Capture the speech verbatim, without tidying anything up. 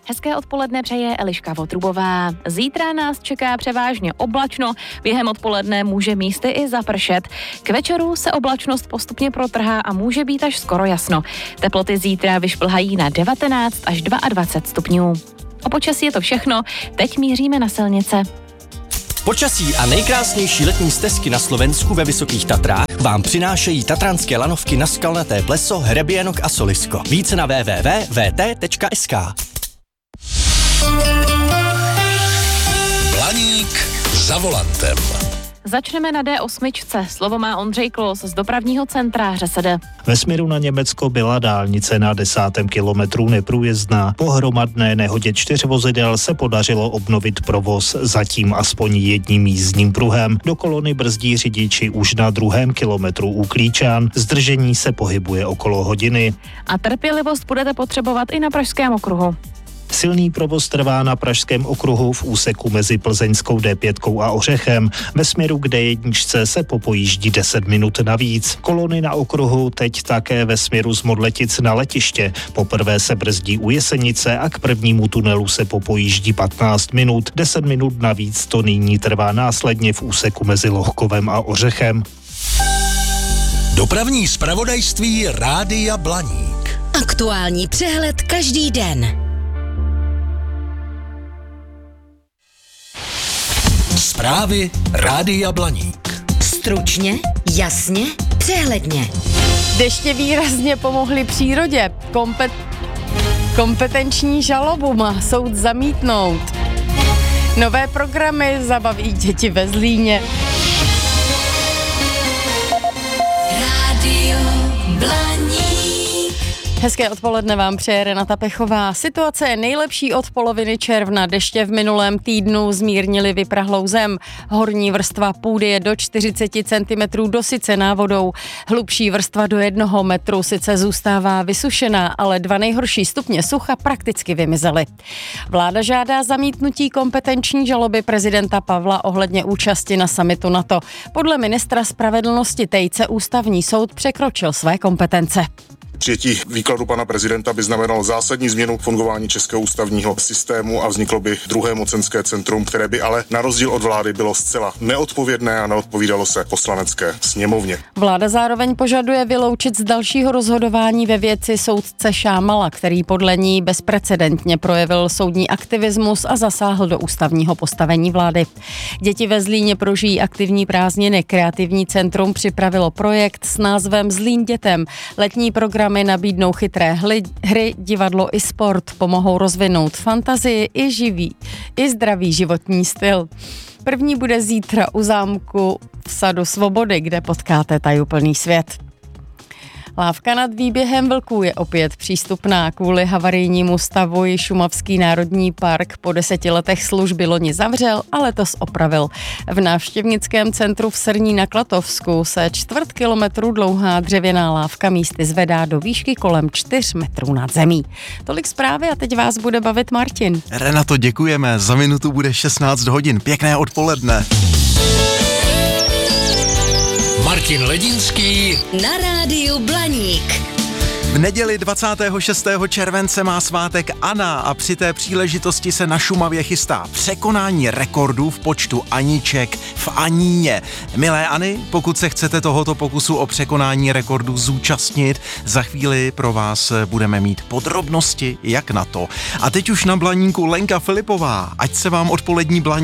Hezké odpoledne přeje Eliška Votrubová. Zítra nás čeká převážně oblačno, během odpoledne může místy i zapršet. K večeru se oblačnost postupně protrhá a může být až skoro jasno. Teploty zítra vyšplhají na devatenáct až dvacet dva stupňů. O počasí je to všechno, teď míříme na silnice. Počasí a nejkrásnější letní stezky na Slovensku ve Vysokých Tatrách vám přinášejí tatranské lanovky na Skalnaté pleso, Hřeběnok a Solisko. Více na w w w tečka v t tečka s k. Blaník za volantem. Začneme na D osm. Slovo má Ondřej Klos z dopravního centra ŘSD. Ve směru na Německo byla dálnice na desátém kilometru neprůjezdná. Po hromadné nehodě čtyř vozidel se podařilo obnovit provoz zatím aspoň jedním jízdním pruhem. Do kolony brzdí řidiči už na druhém kilometru u Klíčan. Zdržení se pohybuje okolo hodiny. A trpělivost budete potřebovat i na Pražském okruhu. Silný provoz trvá na Pražském okruhu v úseku mezi Plzeňskou D pět a Ořechem. Ve směru k D jedna se popojíždí deset minut navíc. Kolony na okruhu teď také ve směru z Modletic na letiště. Poprvé se brzdí u Jesenice a k prvnímu tunelu se popojíždí patnáct minut. deset minut navíc to nyní trvá následně v úseku mezi Lohkovem a Ořechem. Dopravní zpravodajství Rádia Blaník. Aktuální přehled každý den. Zprávy Rádia Blaník. Stručně, jasně, přehledně. Deště výrazně pomohly přírodě. Kompet... Kompetenční žalobu má soud zamítnout. Nové programy zabaví děti ve Zlíně. Rádio Blaník. Hezké odpoledne vám přeje Renata Pechová. Situace je nejlepší od poloviny června. Deště v minulém týdnu zmírnily vyprahlou zem. Horní vrstva půdy je do čtyřicet centimetrů dosycená vodou. Hlubší vrstva do jednoho metru sice zůstává vysušená, ale dva nejhorší stupně sucha prakticky vymizely. Vláda žádá zamítnutí kompetenční žaloby prezidenta Pavla ohledně účasti na summitu NATO. Podle ministra spravedlnosti Tejce ústavní soud překročil své kompetence. Přijetí výkladu pana prezidenta by znamenalo zásadní změnu fungování českého ústavního systému a vzniklo by druhé mocenské centrum, které by ale na rozdíl od vlády bylo zcela neodpovědné a neodpovídalo se poslanecké sněmovně. Vláda zároveň požaduje vyloučit z dalšího rozhodování ve věci soudce Šámala, který podle ní bezprecedentně projevil soudní aktivismus a zasáhl do ústavního postavení vlády. Děti ve Zlíně prožijí aktivní prázdniny. Kreativní centrum připravilo projekt s názvem Zlín dětem. Letní program nabídnou chytré hry, hry, divadlo i sport, pomohou rozvinout fantazii i živý, i zdravý životní styl. První bude zítra u zámku v Sadu Svobody, kde potkáte tajuplný svět. Lávka nad výběhem vlků je opět přístupná. Kvůli havarijnímu stavu ji Šumavský národní park po deseti letech služby loni zavřel a letos opravil. V návštěvnickém centru v Srní na Klatovsku se čtvrt kilometru dlouhá dřevěná lávka místy zvedá do výšky kolem čtyř metrů nad zemí. Tolik zprávy a teď vás bude bavit Martin. Renato, děkujeme. Za minutu bude šestnáct hodin. Pěkné odpoledne. Martin Ledínský Na rádiu Blaník. V neděli dvacátého šestého července má svátek Anna a při té příležitosti se na Šumavě chystá překonání rekordů v počtu Aniček v Aníně. Milé Ani, pokud se chcete tohoto pokusu o překonání rekordů zúčastnit, za chvíli pro vás budeme mít podrobnosti, jak na to. A teď už na Blaníku Lenka Filipová, ať se vám odpolední Blaník